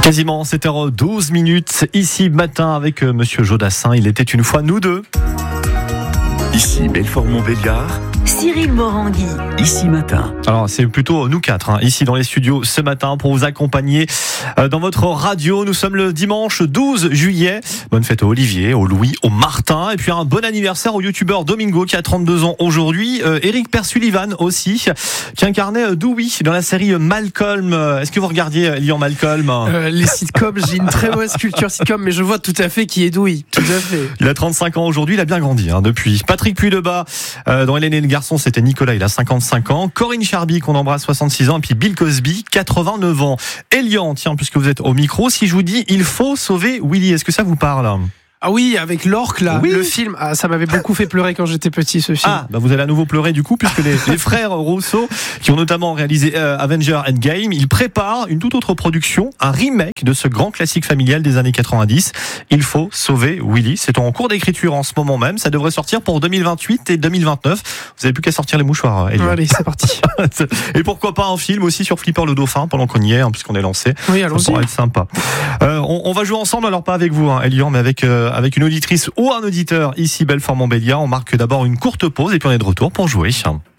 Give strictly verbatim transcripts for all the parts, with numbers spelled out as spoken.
Quasiment sept heures douze minutes, ici matin avec euh, Monsieur Jodassin. Il était une fois nous deux. Ici Belfort-Montbéliard. Cyril Morangui. Ici matin. Alors c'est plutôt nous quatre, hein, ici dans les studios ce matin pour vous accompagner euh, dans votre radio. Nous sommes le dimanche douze juillet. Bonne fête au Olivier, au Louis, au Martin. Et puis un bon anniversaire au youtubeur Domingo qui a trente-deux ans aujourd'hui. Euh, Eric Persullivan aussi, qui incarnait euh, Dewey dans la série Malcolm. Est-ce que vous regardiez Liam Malcolm euh, Les sitcoms, j'ai une très mauvaise culture sitcom, mais je vois tout à fait qui est Dewey. Tout à fait. Il a trente-cinq ans aujourd'hui, il a bien grandi hein, depuis. Patrick Puydebas, euh, dans Hélène et le garçon, c'était Nicolas, il a cinquante-cinq ans. Corinne Charby, qu'on embrasse, soixante-six ans. Et puis Bill Cosby, quatre-vingt-neuf ans. Elian, tiens, puisque vous êtes au micro, si je vous dis il faut sauver Willy, est-ce que ça vous parle ? Ah oui, avec l'orque là, oui. Le film, ah, ça m'avait beaucoup fait pleurer quand j'étais petit ce film. Ah, bah vous allez à nouveau pleurer du coup, puisque les, les frères Rousseau, qui ont notamment réalisé euh, Avengers Endgame, ils préparent une toute autre production, un remake de ce grand classique familial des années quatre-vingt-dix. Il faut sauver Willy. C'est en cours d'écriture en ce moment même. Ça devrait sortir pour deux mille vingt-huit et deux mille vingt-neuf. Vous n'avez plus qu'à sortir les mouchoirs, Elian. Allez, c'est parti. Et pourquoi pas un film aussi sur Flipper le dauphin pendant qu'on y est, hein, puisqu'on est lancé. Oui, allons-y. Ça pourrait être sympa. Euh, on, on va jouer ensemble, alors pas avec vous, hein, Elian, mais avec euh, avec une auditrice ou un auditeur ici Belfort-Montbéliard. On marque d'abord une courte pause et puis on est de retour pour jouer.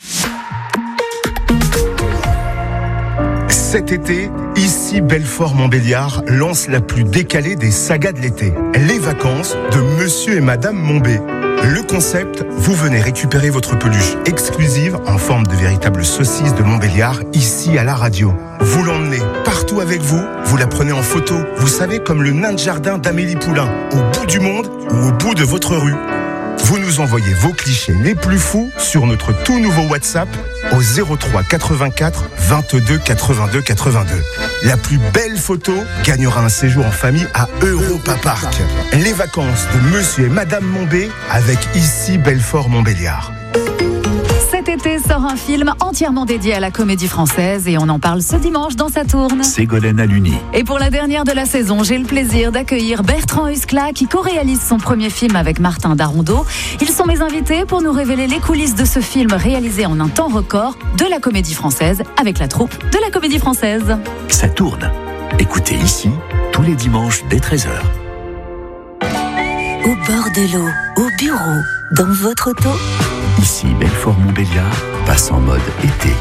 Cet été, ici Belfort-Montbéliard lance la plus décalée des sagas de l'été. Les vacances de Monsieur et Madame Montbé. Le concept, vous venez récupérer votre peluche exclusive en forme de véritable saucisse de Montbéliard ici à la radio. Vous l'emmenez partout avec vous, vous la prenez en photo, vous savez, comme le nain de jardin d'Amélie Poulain, au bout du monde ou au bout de votre rue. Vous nous envoyez vos clichés les plus fous sur notre tout nouveau WhatsApp au zéro trois quatre-vingt-quatre vingt-deux quatre-vingt-deux quatre-vingt-deux. La plus belle photo gagnera un séjour en famille à Europa Park. Les vacances de Monsieur et Madame Montbé avec ici Belfort-Montbéliard. Cet été sort un film entièrement dédié à la comédie française et on en parle ce dimanche dans Sa Tourne. Ségolène Halluny. Et pour la dernière de la saison, j'ai le plaisir d'accueillir Bertrand Huskla qui co-réalise son premier film avec Martin Darondeau. Ils sont mes invités pour nous révéler les coulisses de ce film réalisé en un temps record de la comédie française avec la troupe de la comédie française. Ça tourne. Écoutez ici tous les dimanches dès treize heures. Au bord de l'eau, au bureau, dans votre auto. Ici Belfort-Montbéliard passe en mode été.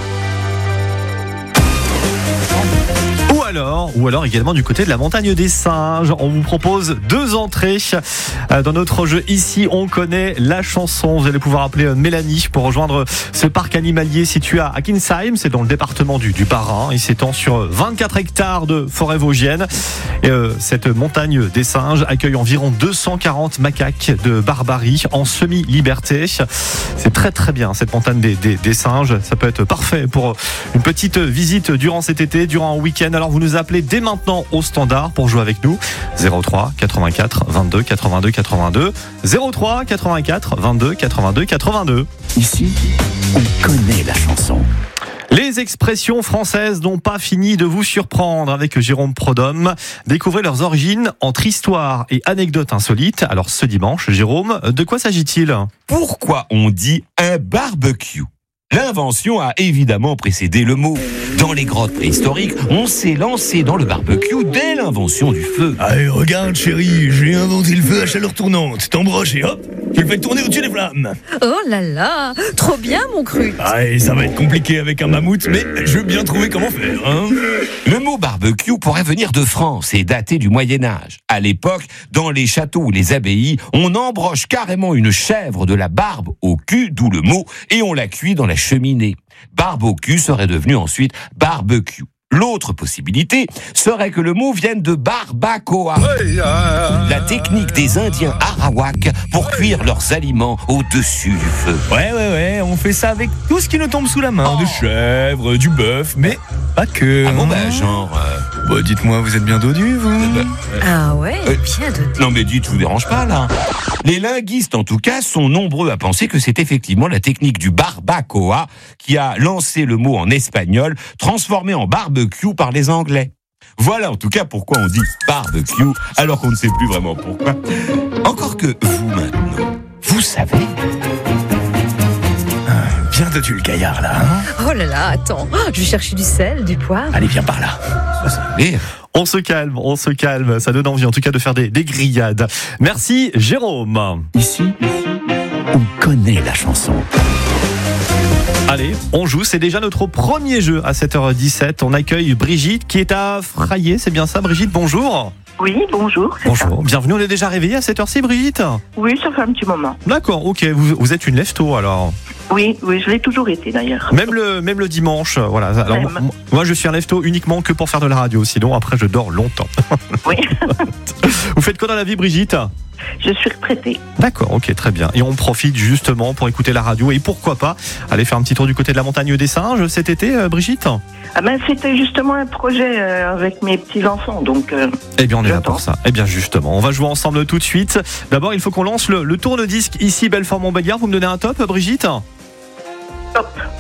Ou alors, ou alors également du côté de la montagne des singes. On vous propose deux entrées dans notre jeu. Ici, on connaît la chanson. Vous allez pouvoir appeler Mélanie pour rejoindre ce parc animalier situé à Kinsheim. C'est dans le département du, du Bas-Rhin. Il s'étend sur vingt-quatre hectares de forêt vosgienne. Et euh, cette montagne des singes accueille environ deux cent quarante macaques de Barbarie en semi-liberté. C'est très très bien cette montagne des, des, des singes. Ça peut être parfait pour une petite visite durant cet été, durant un week-end. Alors vous nous appelez dès maintenant au standard pour jouer avec nous. zéro trois quatre-vingt-quatre vingt-deux quatre-vingt-deux quatre-vingt-deux. zéro trois quatre-vingt-quatre vingt-deux quatre-vingt-deux quatre-vingt-deux. Ici, on connaît la chanson. Les expressions françaises n'ont pas fini de vous surprendre avec Jérôme Prodhomme. Découvrez leurs origines entre histoire et anecdotes insolites. Alors ce dimanche, Jérôme, de quoi s'agit-il ? Pourquoi on dit un barbecue ? L'invention a évidemment précédé le mot. Dans les grottes préhistoriques, on s'est lancé dans le barbecue dès l'invention du feu. Allez, regarde chérie, j'ai inventé le feu à chaleur tournante. T'embroches et hop, tu le fais tourner au-dessus des flammes. Oh là là, trop bien mon cru. Allez, ça va être compliqué avec un mammouth, mais je veux bien trouver comment faire. Hein. Le mot barbecue pourrait venir de France et dater du Moyen-Âge. À l'époque, dans les châteaux ou les abbayes, on embroche carrément une chèvre de la barbe au cul, d'où le mot, et on la cuit dans la cheminée. Barbe au cul serait devenu ensuite barbecue. L'autre possibilité serait que le mot vienne de barbacoa, la technique des Indiens Arawak pour cuire leurs aliments au-dessus du feu. Ouais, ouais, ouais, on fait ça avec tout ce qui nous tombe sous la main, Oh. des chèvres, du bœuf, mais pas que. Ah bon, hein. bah genre... euh, Bah, dites-moi, vous êtes bien dodu, vous bah, Ah ouais, Euh, bien de... Non mais dites, je vous dérange pas là. Les linguistes en tout cas sont nombreux à penser que c'est effectivement la technique du barbacoa qui a lancé le mot en espagnol, transformé en barbecue par les Anglais. Voilà en tout cas pourquoi on dit barbecue alors qu'on ne sait plus vraiment pourquoi. Encore que vous maintenant, vous savez. Bien dodu le gaillard là, hein. Oh là là, attends, je vais chercher du sel, du poivre. Allez, viens par là. Et On se calme, on se calme. Ça donne envie en tout cas de faire des, des grillades. Merci Jérôme. Ici, on connaît la chanson. Allez, on joue. C'est déjà notre premier jeu à sept heures dix-sept. On accueille Brigitte qui est à Fraillé. C'est bien ça, Brigitte? Bonjour. Oui, bonjour. C'est Bonjour. Ça. Bienvenue. On est déjà réveillé à cette heure-ci, Brigitte? Oui, ça fait un petit moment. D'accord, ok. Vous, vous êtes une lève-tôt alors? Oui, oui, je l'ai toujours été d'ailleurs. Même le, même le dimanche, voilà. Alors, moi, moi, je suis un lève-tôt uniquement que pour faire de la radio. Sinon, après, je dors longtemps. Oui. Vous faites quoi dans la vie, Brigitte? Je suis retraitée. D'accord, ok, très bien. Et on profite justement pour écouter la radio et pourquoi pas aller faire un petit tour du côté de la montagne des Singes cet été, euh, Brigitte? Ah ben, c'était justement un projet euh, avec mes petits-enfants, donc... Euh, eh bien, on est là pour ça. Eh bien, justement, on va jouer ensemble tout de suite. D'abord, il faut qu'on lance le, le tourne-disque ici, Belfort-Montbéliard. Vous me donnez un top, Brigitte? Top.